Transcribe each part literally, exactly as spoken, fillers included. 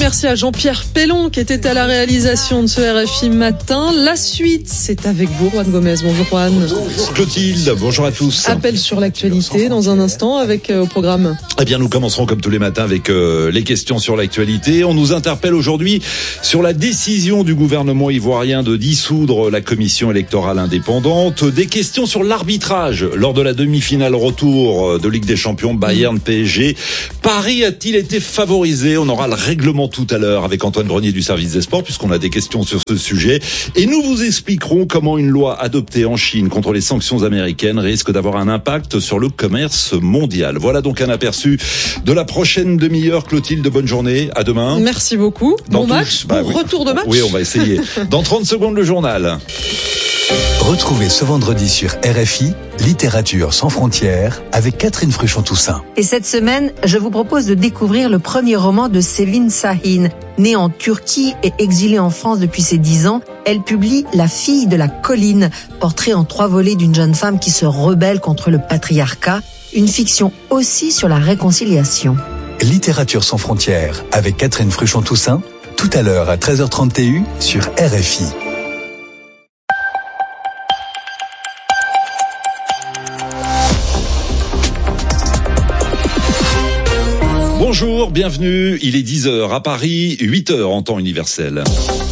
merci à Jean-Pierre Pellon qui était à la réalisation de ce R F I Matin. La suite, c'est avec vous, Juan Gomez. Bonjour Juan. Bonjour Clotilde, bonjour à tous. Appel sur l'actualité dans un instant avec euh, au programme. Eh bien, nous commencerons comme tous les matins avec euh, les questions sur l'actualité. On nous interpelle aujourd'hui sur la décision du gouvernement ivoirien de dissoudre la commission électorale indépendante. Des questions sur l'arbitrage lors de la demi-finale retour de Ligue des Champions Bayern-P S G. Paris a-t-il été favorisé? On aura le règlement tout à l'heure avec Antoine Grenier du service des sports puisqu'on a des questions sur ce sujet. Et nous vous expliquerons comment une loi adoptée en Chine contre les sanctions américaines risque d'avoir un impact sur le commerce mondial. Voilà donc un aperçu de la prochaine demi-heure. Clotilde, bonne journée. À demain. Merci beaucoup. Dans bon tout, match. bah, bon oui. retour de match. Oui, on va essayer. Dans trente secondes, le journal. Retrouvez ce vendredi sur R F I, Littérature sans frontières, avec Catherine Fruchon-Toussaint. Et cette semaine, je vous propose de découvrir le premier roman de Sevin Şahin. Née en Turquie et exilée en France depuis ses dix ans, elle publie La fille de la colline, portrait en trois volets d'une jeune femme qui se rebelle contre le patriarcat, une fiction aussi sur la réconciliation. Littérature sans frontières, avec Catherine Fruchon-Toussaint, tout à l'heure à treize heures trente sur R F I. Bonjour, bienvenue. Il est dix heures à Paris, huit heures en temps universel.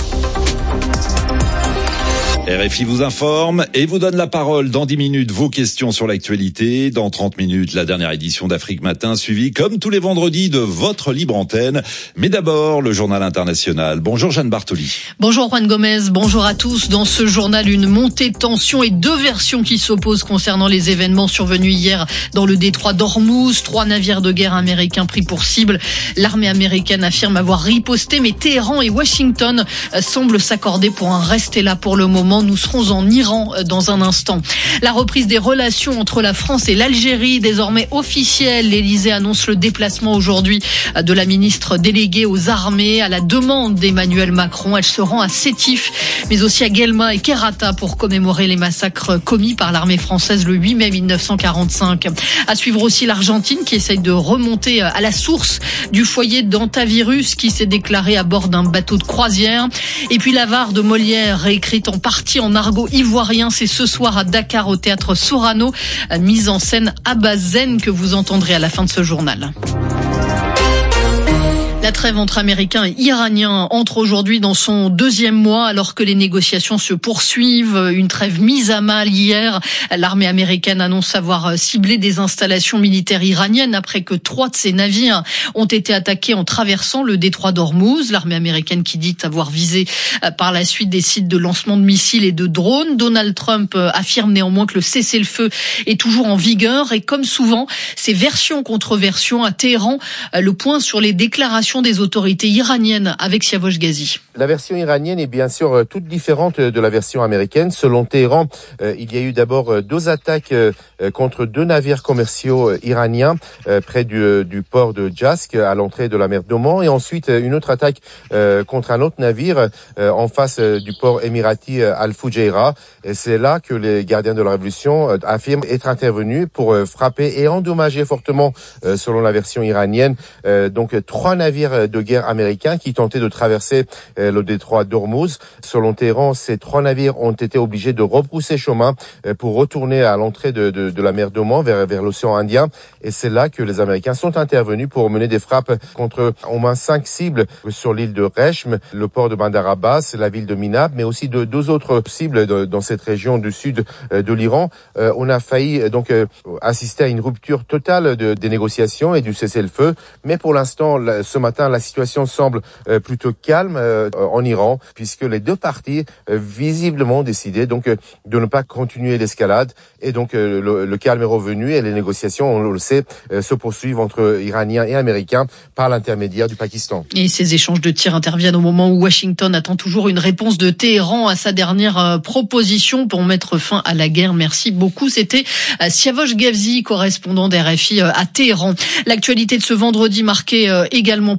R F I vous informe et vous donne la parole dans dix minutes, vos questions sur l'actualité. Dans trente minutes, la dernière édition d'Afrique Matin, suivie comme tous les vendredis de votre libre antenne. Mais d'abord, le journal international. Bonjour Jeanne Bartoli. Bonjour Juan Gomez, bonjour à tous. Dans ce journal, une montée de tension et deux versions qui s'opposent concernant les événements survenus hier dans le détroit d'Ormuz. Trois navires de guerre américains pris pour cible. L'armée américaine affirme avoir riposté, mais Téhéran et Washington semblent s'accorder pour en rester là pour le moment. Nous serons en Iran dans un instant. La reprise des relations entre la France et l'Algérie, désormais officielle. L'Élysée annonce le déplacement aujourd'hui de la ministre déléguée aux armées à la demande d'Emmanuel Macron. Elle se rend à Sétif, mais aussi à Guelma et Kerata pour commémorer les massacres commis par l'armée française le huit mai mille neuf cent quarante-cinq. À suivre aussi l'Argentine qui essaye de remonter à la source du foyer d'antavirus qui s'est déclaré à bord d'un bateau de croisière. Et puis l'Avare de Molière, réécrite en partie en argot ivoirien, c'est ce soir à Dakar au théâtre Sorano, mise en scène à Bazen que vous entendrez à la fin de ce journal. La trêve entre Américains et Iraniens entre aujourd'hui dans son deuxième mois alors que les négociations se poursuivent. Une trêve mise à mal hier. L'armée américaine annonce avoir ciblé des installations militaires iraniennes après que trois de ses navires ont été attaqués en traversant le détroit d'Ormuz. L'armée américaine qui dit avoir visé par la suite des sites de lancement de missiles et de drones. Donald Trump affirme néanmoins que le cessez-le-feu est toujours en vigueur et comme souvent, ces versions contre versions à Téhéran, le point sur les déclarations des autorités iraniennes avec Siavosh Ghazi. La version iranienne est bien sûr toute différente de la version américaine. Selon Téhéran, euh, il y a eu d'abord deux attaques euh, contre deux navires commerciaux euh, iraniens euh, près du, euh, du port de Jask à l'entrée de la mer d'Oman et ensuite une autre attaque euh, contre un autre navire euh, en face euh, du port émirati euh, Al-Fujairah. Et c'est là que les gardiens de la révolution euh, affirment être intervenus pour euh, frapper et endommager fortement, euh, selon la version iranienne, euh, donc trois navires de guerre américains qui tentaient de traverser euh, le détroit d'Ormuz. Selon Téhéran, ces trois navires ont été obligés de rebrousser chemin euh, pour retourner à l'entrée de, de, de la mer d'Oman vers, vers l'océan Indien. Et c'est là que les Américains sont intervenus pour mener des frappes contre au moins cinq cibles sur l'île de Rechm, le port de Bandar Abbas, la ville de Minab, mais aussi de deux autres cibles de, dans cette région du sud euh, de l'Iran. Euh, on a failli euh, donc euh, assister à une rupture totale de, des négociations et du cessez-le-feu. Mais pour l'instant, la, ce matin, la situation semble euh, plutôt calme euh, en Iran, puisque les deux parties euh, visiblement ont décidé donc euh, de ne pas continuer l'escalade et donc euh, le, le calme est revenu et les négociations, on le sait, euh, se poursuivent entre Iraniens et Américains par l'intermédiaire du Pakistan. Et ces échanges de tirs interviennent au moment où Washington attend toujours une réponse de Téhéran à sa dernière euh, proposition pour mettre fin à la guerre. Merci beaucoup. C'était euh, Siavosh Ghazi, correspondant d'R F I euh, à Téhéran. L'actualité de ce vendredi marquée euh, également par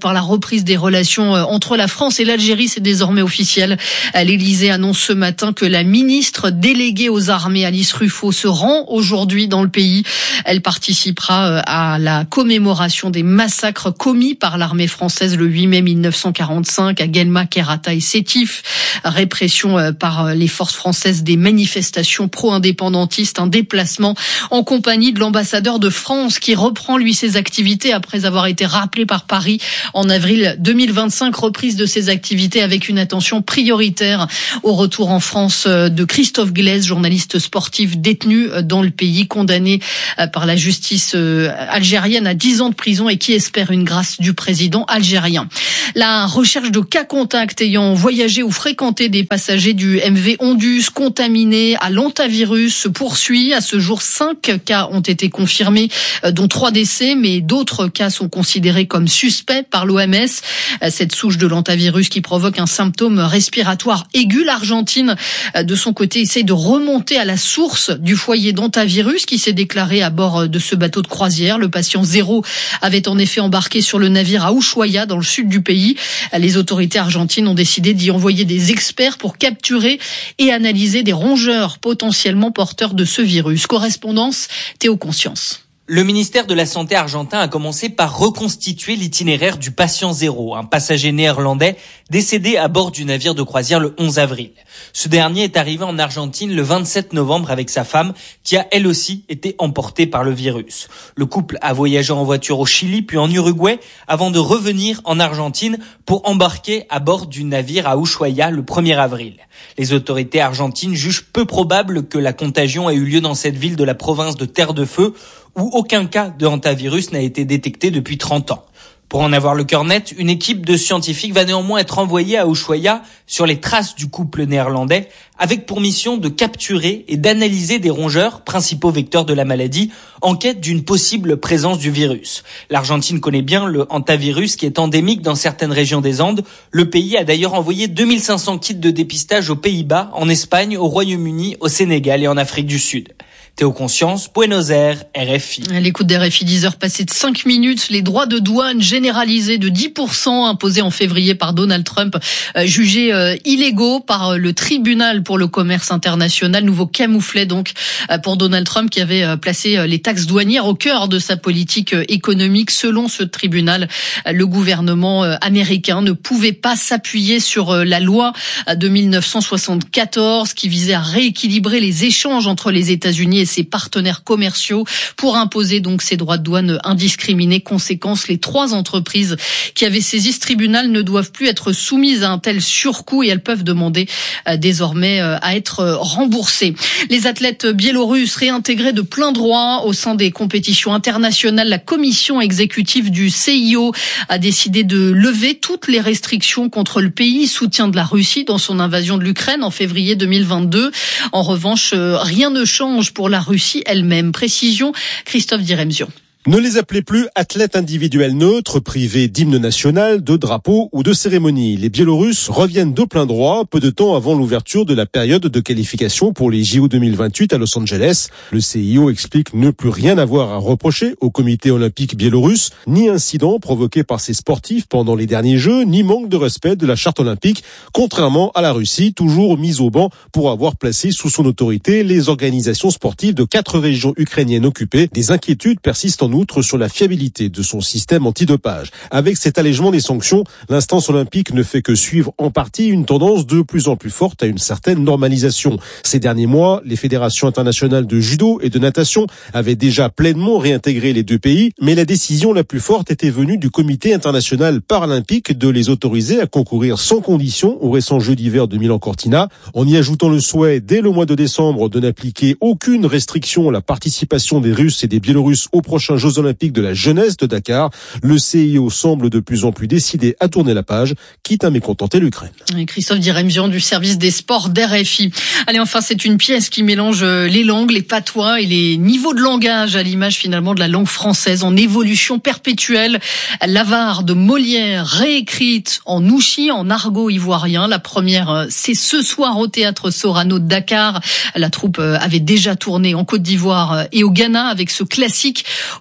par la reprise des relations entre la France et l'Algérie. C'est désormais officiel. L'Élysée annonce ce matin que la ministre déléguée aux armées, Alice Ruffo, se rend aujourd'hui dans le pays. Elle participera à la commémoration des massacres commis par l'armée française le huit mai mille neuf cent quarante-cinq à Guelma, Kherrata et Sétif. Répression par les forces françaises des manifestations pro-indépendantistes. Un déplacement en compagnie de l'ambassadeur de France qui reprend lui ses activités après avoir été rappelé par Paris en avril deux mille vingt-cinq. Reprise de ses activités avec une attention prioritaire au retour en France de Christophe Glaise, journaliste sportif détenu dans le pays, condamné par la justice algérienne à dix ans de prison et qui espère une grâce du président algérien. La recherche de cas contacts ayant voyagé ou fréquenté des passagers du M V Ondus contaminés à l'hantavirus se poursuit. À ce jour, cinq cas ont été confirmés, dont trois décès, mais d'autres cas sont considérés comme suspects par l'O M S. Cette souche de l'hantavirus qui provoque un symptôme respiratoire aigu. L'Argentine, de son côté, essaye de remonter à la source du foyer d'hantavirus qui s'est déclaré à bord de ce bateau de croisière. Le patient zéro avait en effet embarqué sur le navire à Ushuaia, dans le sud du pays. Les autorités argentines ont décidé d'y envoyer des experts pour capturer et analyser des rongeurs potentiellement porteurs de ce virus. Correspondance Théo Conscience. Le ministère de la Santé argentin a commencé par reconstituer l'itinéraire du patient zéro, un passager néerlandais décédé à bord du navire de croisière le onze avril. Ce dernier est arrivé en Argentine le vingt-sept novembre avec sa femme, qui a elle aussi été emportée par le virus. Le couple a voyagé en voiture au Chili puis en Uruguay avant de revenir en Argentine pour embarquer à bord du navire à Ushuaia le premier avril. Les autorités argentines jugent peu probable que la contagion ait eu lieu dans cette ville de la province de Terre de Feu, où aucun cas de hantavirus n'a été détecté depuis trente ans. Pour en avoir le cœur net, une équipe de scientifiques va néanmoins être envoyée à Ushuaia sur les traces du couple néerlandais, avec pour mission de capturer et d'analyser des rongeurs, principaux vecteurs de la maladie, en quête d'une possible présence du virus. L'Argentine connaît bien le hantavirus qui est endémique dans certaines régions des Andes. Le pays a d'ailleurs envoyé deux mille cinq cents kits de dépistage aux Pays-Bas, en Espagne, au Royaume-Uni, au Sénégal et en Afrique du Sud. Théo Conscience, Buenos Aires, R F I. L'écoute d'R F I, dix heures passées de cinq minutes. Les droits de douane généralisés de dix pour cent imposés en février par Donald Trump, euh, jugés euh, illégaux par euh, le tribunal pour le commerce international. Nouveau camouflet donc euh, pour Donald Trump qui avait euh, placé euh, les taxes douanières au cœur de sa politique euh, économique. Selon ce tribunal, euh, le gouvernement euh, américain ne pouvait pas s'appuyer sur euh, la loi euh, de mille neuf cent soixante-quatorze qui visait à rééquilibrer les échanges entre les États-Unis et ses partenaires commerciaux pour imposer donc ces droits de douane indiscriminés. Conséquence, les trois entreprises qui avaient saisi ce tribunal ne doivent plus être soumises à un tel surcoût et elles peuvent demander euh, désormais euh, à être remboursées. Les athlètes biélorusses réintégrés de plein droit au sein des compétitions internationales. La commission exécutive du C I O a décidé de lever toutes les restrictions contre le pays, soutien de la Russie dans son invasion de l'Ukraine en février deux mille vingt-deux. En revanche, euh, rien ne change pour la Russie elle-même. Précision, Christophe Diremzion. Ne les appelez plus athlètes individuels neutres, privés d'hymne national, de drapeau ou de cérémonie. Les Biélorusses reviennent de plein droit, peu de temps avant l'ouverture de la période de qualification pour les J O deux mille vingt-huit à Los Angeles. Le C I O explique ne plus rien avoir à reprocher au comité olympique biélorusse, ni incident provoqué par ses sportifs pendant les derniers Jeux, ni manque de respect de la charte olympique, contrairement à la Russie, toujours mise au banc pour avoir placé sous son autorité les organisations sportives de quatre régions ukrainiennes occupées. Des inquiétudes persistent en outre sur la fiabilité de son système antidopage. Avec cet allègement des sanctions, l'instance olympique ne fait que suivre en partie une tendance de plus en plus forte à une certaine normalisation. Ces derniers mois, les fédérations internationales de judo et de natation avaient déjà pleinement réintégré les deux pays, mais la décision la plus forte était venue du comité international paralympique de les autoriser à concourir sans condition aux récents Jeux d'hiver de Milan-Cortina, en y ajoutant le souhait dès le mois de décembre de n'appliquer aucune restriction à la participation des Russes et des Biélorusses aux prochains Jeux olympiques de la jeunesse de Dakar. Le C I O semble de plus en plus décidé à tourner la page, quitte à mécontenter l'Ukraine. Et Christophe Diremzian du service des sports d'R F I. Allez, enfin, c'est une pièce qui mélange les langues, les patois et les niveaux de langage à l'image finalement de la langue française en évolution perpétuelle. L'Avare de Molière réécrite en ouchi, en argot ivoirien. La première, c'est ce soir au théâtre Sorano de Dakar. La troupe avait déjà tourné en Côte d'Ivoire et au Ghana avec ce classique au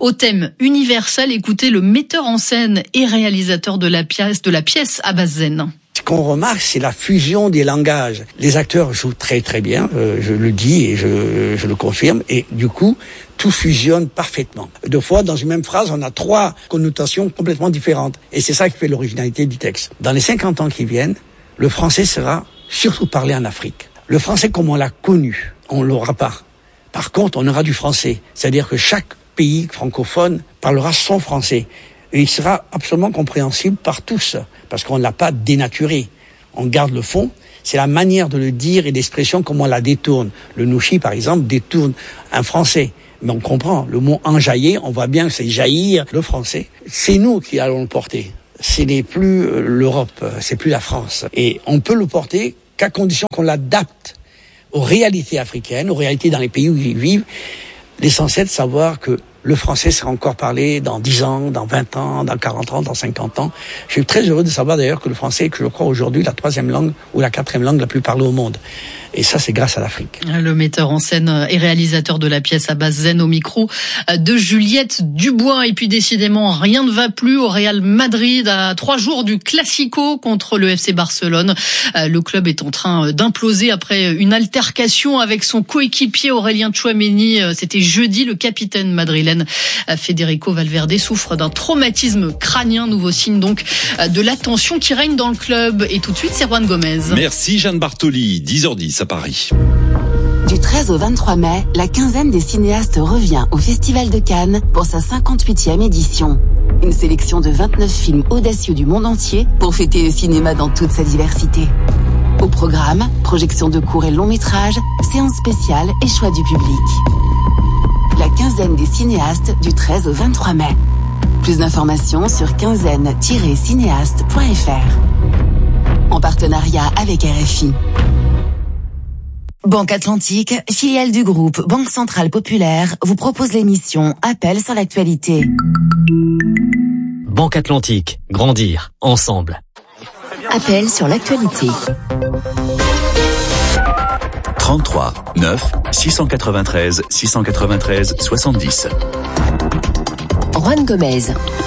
Au thème universel, écoutez le metteur en scène et réalisateur de la pièce, de la pièce Abbas Zen. Ce qu'on remarque, c'est la fusion des langages. Les acteurs jouent très très bien, euh, je le dis et je, je le confirme, et du coup, tout fusionne parfaitement. Deux fois, dans une même phrase, on a trois connotations complètement différentes. Et c'est ça qui fait l'originalité du texte. Dans les cinquante ans qui viennent, le français sera surtout parlé en Afrique. Le français comme on l'a connu, on l'aura pas. Par contre, on aura du français. C'est-à-dire que chaque pays francophone parlera son français. Et il sera absolument compréhensible par tous, parce qu'on ne l'a pas dénaturé. On garde le fond, c'est la manière de le dire et l'expression, comment on la détourne. Le Nouchi, par exemple, détourne un français. Mais on comprend, le mot enjailler, on voit bien que c'est jaillir le français. C'est nous qui allons le porter. Ce n'est plus l'Europe, c'est plus la France. Et on peut le porter qu'à condition qu'on l'adapte aux réalités africaines, aux réalités dans les pays où ils vivent. L'essentiel de savoir que le français sera encore parlé dans dix ans, dans vingt ans, dans quarante ans, dans cinquante ans. Je suis très heureux de savoir d'ailleurs que le français est, que je crois aujourd'hui, la troisième langue ou la quatrième langue la plus parlée au monde. Et ça, c'est grâce à l'Afrique. Le metteur en scène et réalisateur de la pièce Abbas Zen au micro de Juliette Dubois. Et puis décidément, rien ne va plus au Real Madrid à trois jours du Classico contre le F C Barcelone. Le club est en train d'imploser après une altercation avec son coéquipier Aurélien Tchouaméni. C'était jeudi. Le capitaine madrilène Federico Valverde souffre d'un traumatisme crânien. Nouveau signe donc de la tension qui règne dans le club. Et tout de suite, c'est Juan Gomez. Merci Jeanne Bartoli. dix heures dix à Paris. Du treize au vingt-trois mai, la quinzaine des cinéastes revient au Festival de Cannes pour sa cinquante-huitième édition. Une sélection de vingt-neuf films audacieux du monde entier pour fêter le cinéma dans toute sa diversité. Au programme, projection de courts et longs métrages, séances spéciales et choix du public. La quinzaine des cinéastes du treize au vingt-trois mai. Plus d'informations sur quinzaine tiret cinéaste point f r. En partenariat avec R F I. Banque Atlantique, filiale du groupe Banque Centrale Populaire, vous propose l'émission Appel sur l'actualité. Banque Atlantique, grandir ensemble. Appel sur l'actualité. trente-trois neuf six cent quatre-vingt-treize six cent quatre-vingt-treize soixante-dix. Juan Gomez.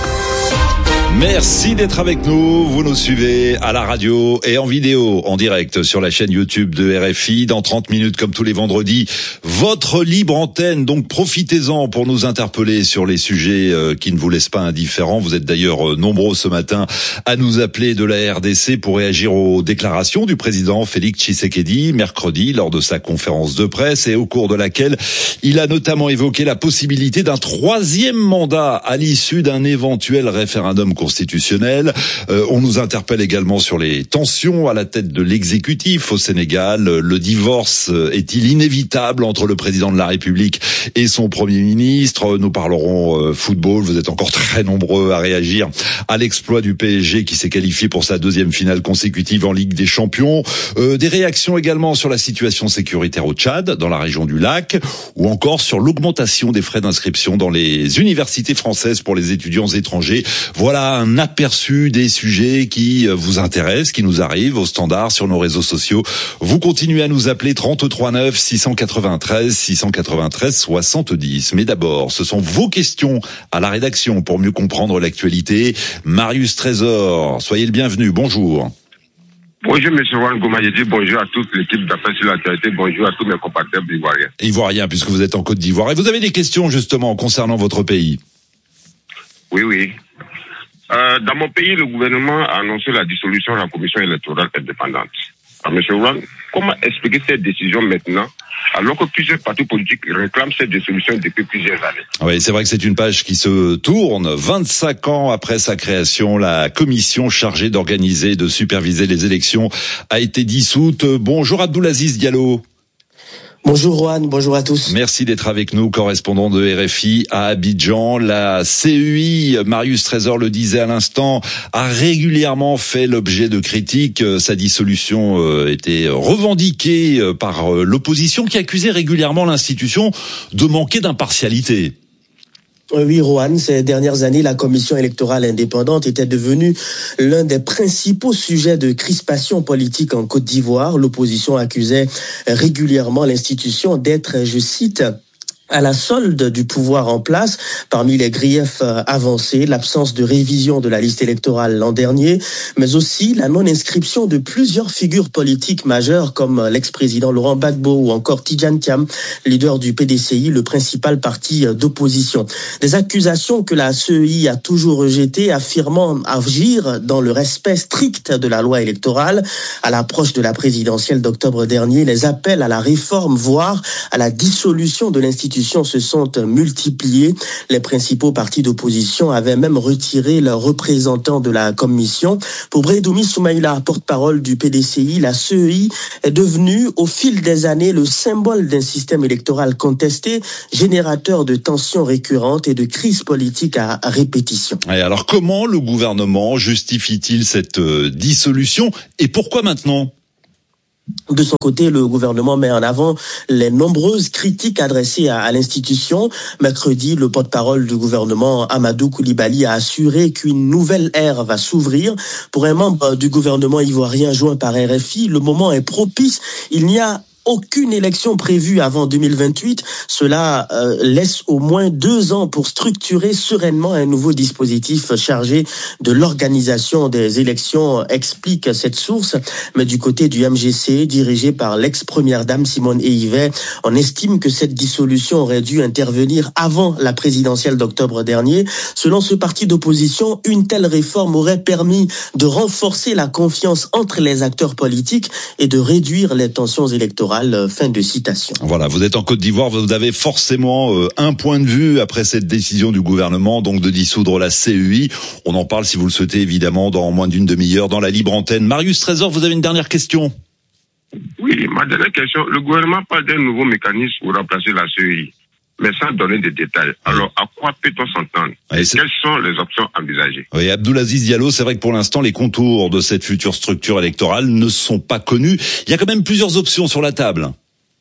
Merci d'être avec nous. Vous nous suivez à la radio et en vidéo, en direct sur la chaîne YouTube de R F I. Dans trente minutes, comme tous les vendredis, votre libre antenne. Donc profitez-en pour nous interpeller sur les sujets qui ne vous laissent pas indifférents. Vous êtes d'ailleurs nombreux ce matin à nous appeler de la R D C pour réagir aux déclarations du président Félix Tshisekedi mercredi lors de sa conférence de presse et au cours de laquelle il a notamment évoqué la possibilité d'un troisième mandat à l'issue d'un éventuel référendum constitutionnel. Euh, on nous interpelle également sur les tensions à la tête de l'exécutif au Sénégal. Le divorce est-il inévitable entre le président de la République et son Premier ministre? Nous parlerons euh, football. Vous êtes encore très nombreux à réagir à l'exploit du P S G qui s'est qualifié pour sa deuxième finale consécutive en Ligue des Champions. Euh, des réactions également sur la situation sécuritaire au Tchad, dans la région du Lac, ou encore sur l'augmentation des frais d'inscription dans les universités françaises pour les étudiants étrangers. Voilà un aperçu des sujets qui vous intéressent, qui nous arrivent au standard sur nos réseaux sociaux. Vous continuez à nous appeler trente-trois neuf six cent quatre-vingt-treize six cent quatre-vingt-treize soixante-dix. Mais d'abord, ce sont vos questions à la rédaction pour mieux comprendre l'actualité. Marius Trésor, soyez le bienvenu. Bonjour. Bonjour, monsieur Juan Gomez. Je dis bonjour à toute l'équipe d'Appel sur l'actualité. Bonjour à tous mes compatriotes ivoiriens. Ivoiriens, puisque vous êtes en Côte d'Ivoire. Et vous avez des questions, justement, concernant votre pays? Oui, oui. Euh, dans mon pays, le gouvernement a annoncé la dissolution de la commission électorale indépendante. Alors, monsieur Juan, comment expliquer cette décision maintenant, alors que plusieurs partis politiques réclament cette dissolution depuis plusieurs années? Oui, c'est vrai que c'est une page qui se tourne. vingt-cinq ans après sa création, la commission chargée d'organiser et de superviser les élections a été dissoute. Bonjour Abdoulaziz Diallo. Bonjour Juan, bonjour à tous. Merci d'être avec nous, correspondant de R F I à Abidjan. La C E I, Marius Trésor le disait à l'instant, a régulièrement fait l'objet de critiques. Sa dissolution était revendiquée par l'opposition qui accusait régulièrement l'institution de manquer d'impartialité. Oui, Rohan, ces dernières années, la commission électorale indépendante était devenue l'un des principaux sujets de crispation politique en Côte d'Ivoire. L'opposition accusait régulièrement l'institution d'être, je cite, à la solde du pouvoir en place. Parmi les griefs avancés, l'absence de révision de la liste électorale l'an dernier, mais aussi la non-inscription de plusieurs figures politiques majeures comme l'ex-président Laurent Gbagbo ou encore Tidjane Thiam, leader du P D C I, le principal parti d'opposition. Des accusations que la C E I a toujours rejetées, affirmant agir dans le respect strict de la loi électorale. À l'approche de la présidentielle d'octobre dernier, les appels à la réforme, voire à la dissolution de l'institution se sont multipliés. Les principaux partis d'opposition avaient même retiré leurs représentants de la commission. Pour Breidoumi Soumaïla, porte-parole du P D C I, la C E I est devenue au fil des années le symbole d'un système électoral contesté, générateur de tensions récurrentes et de crises politiques à répétition. Et alors comment le gouvernement justifie-t-il cette dissolution et pourquoi maintenant ? De son côté, le gouvernement met en avant les nombreuses critiques adressées à, à l'institution. Mercredi, le porte-parole du gouvernement, Amadou Koulibaly, a assuré qu'une nouvelle ère va s'ouvrir. Pour un membre du gouvernement ivoirien joint par R F I, le moment est propice. Il n'y a aucune élection prévue avant deux mille vingt-huit. Cela euh, laisse au moins deux ans pour structurer sereinement un nouveau dispositif chargé de l'organisation des élections, explique cette source. Mais du côté du M G C, dirigé par l'ex-première dame Simone Eivet, on estime que cette dissolution aurait dû intervenir avant la présidentielle d'octobre dernier. Selon ce parti d'opposition, une telle réforme aurait permis de renforcer la confiance entre les acteurs politiques et de réduire les tensions électorales. Fin de citation. Voilà, vous êtes en Côte d'Ivoire, vous avez forcément euh, un point de vue après cette décision du gouvernement, donc de dissoudre la C E I. On en parle si vous le souhaitez évidemment dans moins d'une demi-heure dans la libre antenne. Marius Trésor, vous avez une dernière question? Oui, ma dernière question. Le gouvernement parle d'un nouveau mécanisme pour remplacer la C E I, mais sans donner de détails. Alors, à quoi peut-on s'entendre? Quelles sont les options envisagées? Oui, Abdoulaziz Diallo, c'est vrai que pour l'instant, les contours de cette future structure électorale ne sont pas connus. Il y a quand même plusieurs options sur la table.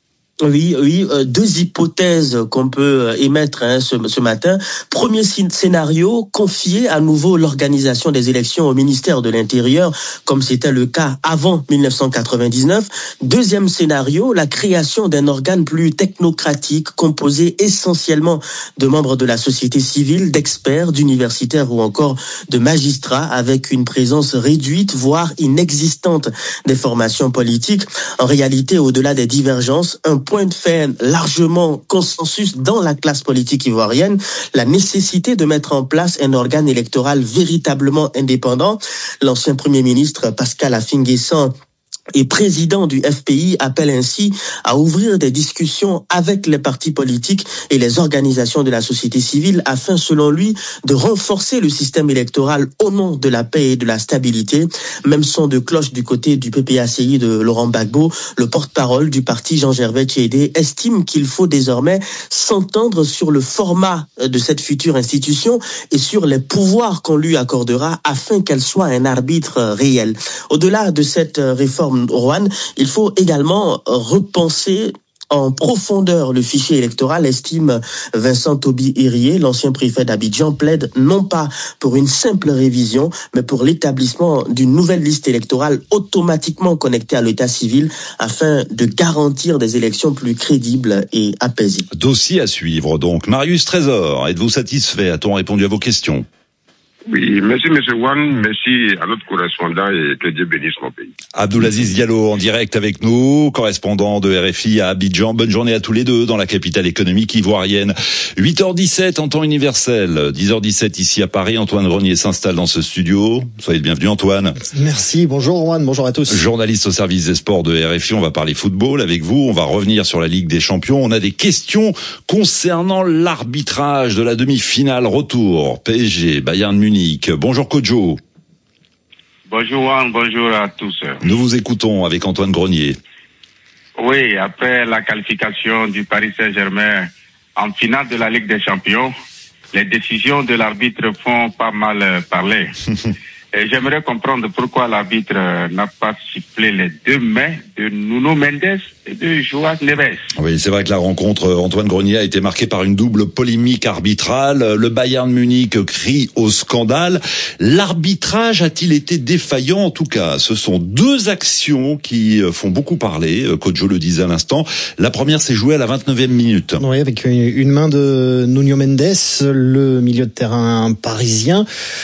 Oui, oui, euh, deux hypothèses qu'on peut émettre hein, ce, ce matin. Premier scénario, confier à nouveau l'organisation des élections au ministère de l'Intérieur, comme c'était le cas avant mille neuf cent quatre-vingt-dix-neuf. Deuxième scénario, la création d'un organe plus technocratique, composé essentiellement de membres de la société civile, d'experts, d'universitaires ou encore de magistrats, avec une présence réduite, voire inexistante des formations politiques. En réalité, au-delà des divergences, un point de fait largement consensus dans la classe politique ivoirienne, la nécessité de mettre en place un organe électoral véritablement indépendant. L'ancien Premier ministre Pascal Affi-N'Guessan et président du F P I appelle ainsi à ouvrir des discussions avec les partis politiques et les organisations de la société civile afin, selon lui, de renforcer le système électoral au nom de la paix et de la stabilité. Même son de cloche du côté du P P A C I de Laurent Gbagbo, le porte-parole du parti Jean-Gervais Tchédé estime qu'il faut désormais s'entendre sur le format de cette future institution et sur les pouvoirs qu'on lui accordera afin qu'elle soit un arbitre réel. Au-delà de cette réforme, Rohan, il faut également repenser en profondeur le fichier électoral, estime Vincent Toby-Hirier, l'ancien préfet d'Abidjan, plaide non pas pour une simple révision, mais pour l'établissement d'une nouvelle liste électorale automatiquement connectée à l'état civil afin de garantir des élections plus crédibles et apaisées. Dossier à suivre donc. Marius Trésor, êtes-vous satisfait? A-t-on répondu à vos questions? Oui, merci M. Wan, merci à notre correspondant et que Dieu bénisse mon pays. Abdoulaziz Diallo en direct avec nous, correspondant de R F I à Abidjan. Bonne journée à tous les deux dans la capitale économique ivoirienne. huit heures dix-sept en temps universel, dix heures dix-sept ici à Paris. Antoine Grenier s'installe dans ce studio. Soyez le bienvenu Antoine. Merci, bonjour Juan, bonjour à tous. Journaliste au service des sports de R F I, on va parler football avec vous. On va revenir sur la Ligue des Champions. On a des questions concernant l'arbitrage de la demi-finale retour P S G, Bayern Munich. Bonjour Kojo. Bonjour Juan, bonjour à tous. Nous vous écoutons avec Antoine Grenier. Oui, après la qualification du Paris Saint-Germain en finale de la Ligue des Champions, les décisions de l'arbitre font pas mal parler. Et j'aimerais comprendre pourquoi l'arbitre n'a pas sifflé les deux mains de Nuno Mendes et de João Neves. Oui, c'est vrai que la rencontre, Antoine Grenier, a été marquée par une double polémique arbitrale. Le Bayern Munich crie au scandale. L'arbitrage a-t-il été défaillant? En tout cas, ce sont deux actions qui font beaucoup parler. Coach Jo le disait à l'instant. La première s'est jouée à la vingt-neuvième minute. Oui, avec une main de Nuno Mendes, le milieu de terrain parisien.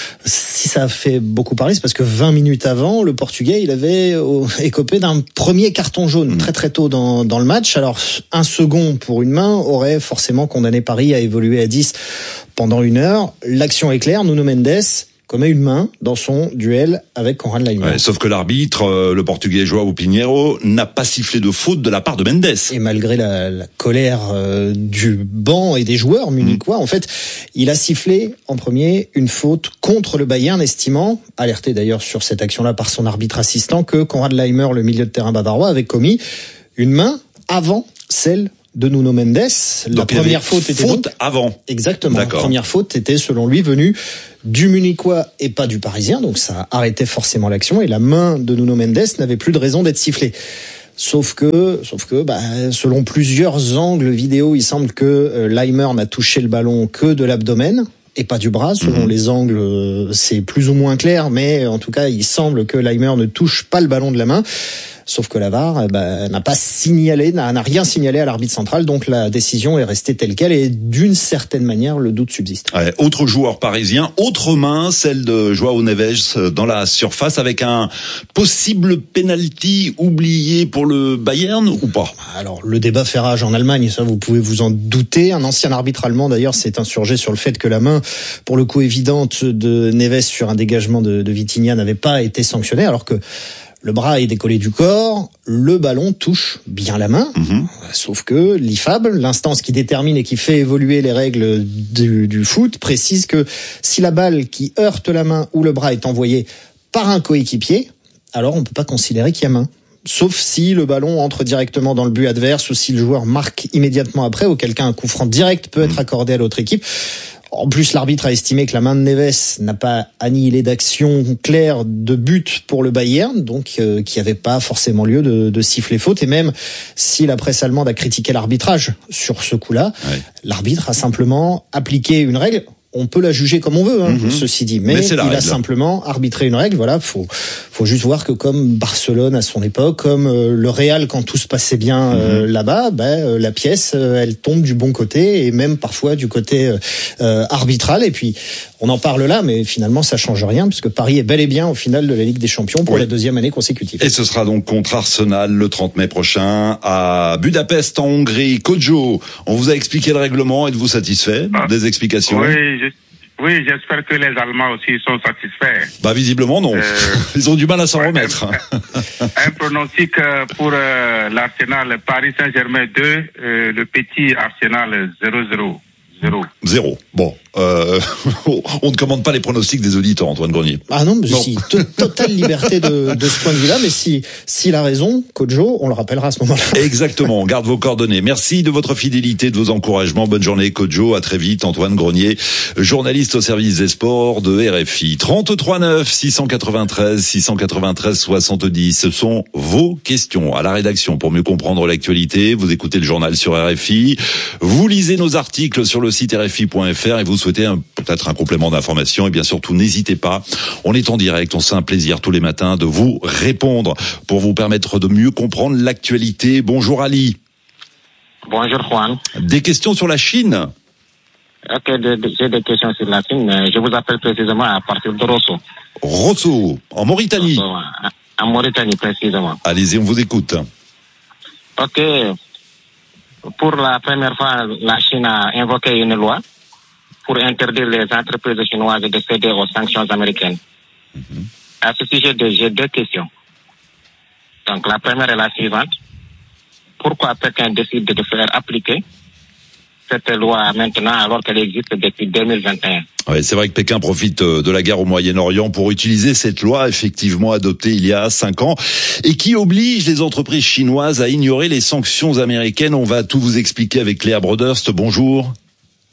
Si ça a fait beaucoup parler, c'est parce que vingt minutes avant, le Portugais, il avait écopé d'un premier carton jaune mmh. très très tôt dans, dans le match. Alors, un second pour une main aurait forcément condamné Paris à évoluer à dix pendant une heure. L'action est claire, Nuno Mendes commet une main dans son duel avec Konrad Laimer. Ouais, sauf que l'arbitre, euh, le Portugais João Pinheiro, n'a pas sifflé de faute de la part de Mendes. Et malgré la, la colère euh, du banc et des joueurs munichois, mmh. en fait, il a sifflé en premier une faute contre le Bayern, estimant, alerté d'ailleurs sur cette action-là par son arbitre assistant, que Konrad Laimer, le milieu de terrain bavarois, avait commis une main avant celle de Nuno Mendes. La donc, première faute était faute donc, avant. Exactement. D'accord. La première faute était selon lui venue du Munichois et pas du Parisien, donc ça arrêtait forcément l'action et la main de Nuno Mendes n'avait plus de raison d'être sifflée. Sauf que, sauf que, bah, selon plusieurs angles vidéo, il semble que euh, Laimer n'a touché le ballon que de l'abdomen et pas du bras. Selon mmh. les angles, euh, c'est plus ou moins clair, mais en tout cas, il semble que Laimer ne touche pas le ballon de la main. Sauf que la V A R bah, n'a pas signalé, n'a, n'a rien signalé à l'arbitre central, donc la décision est restée telle quelle et d'une certaine manière le doute subsiste. Ouais, autre joueur parisien, autre main, celle de João Neves dans la surface avec un possible penalty oublié pour le Bayern ou pas? Alors le débat fait rage en Allemagne, ça vous pouvez vous en douter. Un ancien arbitre allemand d'ailleurs s'est insurgé sur le fait que la main, pour le coup évidente de Neves sur un dégagement de, de Vitinha n'avait pas été sanctionnée, alors que le bras est décollé du corps, le ballon touche bien la main, mmh. sauf que l'I F A B, l'instance qui détermine et qui fait évoluer les règles du, du foot, précise que si la balle qui heurte la main ou le bras est envoyée par un coéquipier, alors on ne peut pas considérer qu'il y a main. Sauf si le ballon entre directement dans le but adverse ou si le joueur marque immédiatement après, auquel cas un coup franc direct peut être accordé à l'autre équipe. En plus, l'arbitre a estimé que la main de Neves n'a pas annihilé d'action claire de but pour le Bayern, donc euh, qu'il n'y avait pas forcément lieu de, de siffler faute. Et même si la presse allemande a critiqué l'arbitrage sur ce coup-là, ouais. l'arbitre a simplement appliqué une règle. On peut la juger comme on veut, hein, mmh. ceci dit, mais, mais il règle. a simplement arbitré une règle. Voilà, faut faut juste voir que comme Barcelone à son époque, comme euh, le Real quand tout se passait bien euh, mmh. là-bas, bah, euh, la pièce euh, elle tombe du bon côté et même parfois du côté euh, arbitral. Et puis on en parle là, mais finalement ça change rien puisque Paris est bel et bien au final de la Ligue des Champions pour oui. la deuxième année consécutive. Et ce sera donc contre Arsenal le trente mai prochain à Budapest en Hongrie. Coach Jo, on vous a expliqué le règlement, êtes-vous satisfait ah. des explications? Oui, je... Oui, j'espère que les Allemands aussi sont satisfaits. Bah visiblement non. Euh, Ils ont du mal à s'en ouais, remettre. Un, un pronostic pour euh, l'Arsenal, Paris Saint-Germain deux, euh, le petit Arsenal zéro zéro. Zéro. Zéro. Bon, euh, on ne commande pas les pronostics des auditeurs, Antoine Grenier. Ah non, mais non. si, totale liberté de, de ce point de vue-là, mais si, s'il a raison, Coach Jo, on le rappellera à ce moment-là. Exactement, on garde vos coordonnées. Merci de votre fidélité, de vos encouragements. Bonne journée, Coach Jo. À très vite, Antoine Grenier, journaliste au service des sports de R F I. trente-trois neuf, six cent quatre-vingt-treize, six cent quatre-vingt-treize, soixante-dix. Ce sont vos questions à la rédaction pour mieux comprendre l'actualité. Vous écoutez le journal sur R F I. Vous lisez nos articles sur le site R F I point F R et vous souhaitez un, peut-être un complément d'information, et bien surtout n'hésitez pas, on est en direct, on c'est un plaisir tous les matins de vous répondre pour vous permettre de mieux comprendre l'actualité. Bonjour Ali. Bonjour Juan. Des questions sur la Chine? Ok, de, de, j'ai des questions sur la Chine, mais je vous appelle précisément à partir de Rosso. Rosso, en Mauritanie. Rosso, en Mauritanie précisément. Allez-y, on vous écoute. Ok. Pour la première fois, la Chine a invoqué une loi pour interdire les entreprises chinoises de céder aux sanctions américaines. Mm-hmm. À ce sujet, j'ai deux questions. Donc, la première est la suivante. Pourquoi Pékin décide de faire appliquer cette loi maintenant alors qu'elle existe depuis deux mille vingt et un? Oui, c'est vrai que Pékin profite de la guerre au Moyen-Orient pour utiliser cette loi effectivement adoptée il y a cinq ans et qui oblige les entreprises chinoises à ignorer les sanctions américaines. On va tout vous expliquer avec Léa Broderst. Bonjour.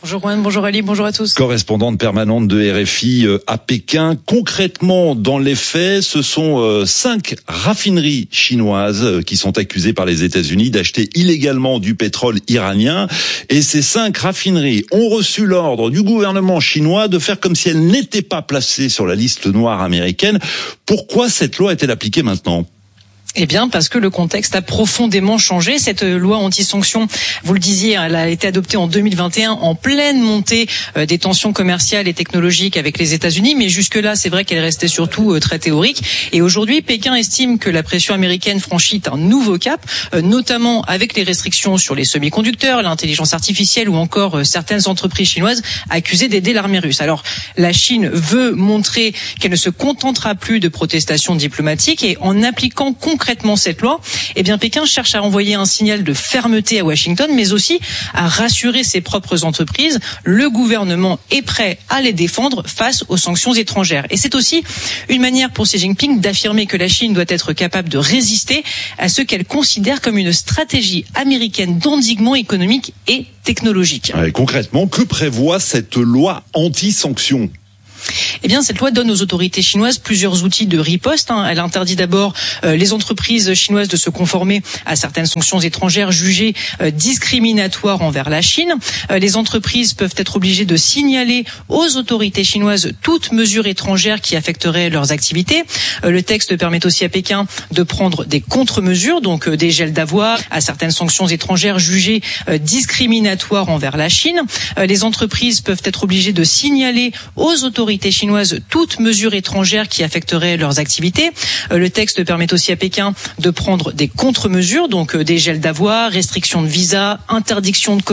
Bonjour Juan, bonjour Ali, bonjour à tous. Correspondante permanente de R F I à Pékin. Concrètement, dans les faits, ce sont cinq raffineries chinoises qui sont accusées par les États-Unis d'acheter illégalement du pétrole iranien. Et ces cinq raffineries ont reçu l'ordre du gouvernement chinois de faire comme si elles n'étaient pas placées sur la liste noire américaine. Pourquoi cette loi est-elle appliquée maintenant ? Eh bien, parce que le contexte a profondément changé. Cette loi anti-sanction, vous le disiez, elle a été adoptée en deux mille vingt et un en pleine montée des tensions commerciales et technologiques avec les États-Unis. Mais jusque-là, c'est vrai qu'elle restait surtout très théorique. Et aujourd'hui, Pékin estime que la pression américaine franchit un nouveau cap, notamment avec les restrictions sur les semi-conducteurs, l'intelligence artificielle ou encore certaines entreprises chinoises accusées d'aider l'armée russe. Alors, la Chine veut montrer qu'elle ne se contentera plus de protestations diplomatiques et en appliquant concrètement Concrètement cette loi, eh bien Pékin cherche à envoyer un signal de fermeté à Washington, mais aussi à rassurer ses propres entreprises. Le gouvernement est prêt à les défendre face aux sanctions étrangères. Et c'est aussi une manière pour Xi Jinping d'affirmer que la Chine doit être capable de résister à ce qu'elle considère comme une stratégie américaine d'endiguement économique et technologique. Ouais, concrètement, que prévoit cette loi anti-sanctions ? Eh bien, cette loi donne aux autorités chinoises plusieurs outils de riposte. Elle interdit d'abord euh, les entreprises chinoises de se conformer à certaines sanctions étrangères jugées euh, discriminatoires envers la Chine. Euh, les entreprises peuvent être obligées de signaler aux autorités chinoises toute mesure étrangère qui affecterait leurs activités. Euh, le texte permet aussi à Pékin de prendre des contre-mesures, donc euh, des gels d'avoirs à certaines sanctions étrangères jugées euh, discriminatoires envers la Chine. Euh, les entreprises peuvent être obligées de signaler aux autorités chinoises toute mesure étrangère qui affecterait leurs activités. Le texte permet aussi à Pékin de prendre des contre-mesures, donc des gels d'avoirs, restrictions de visa, interdiction de commerce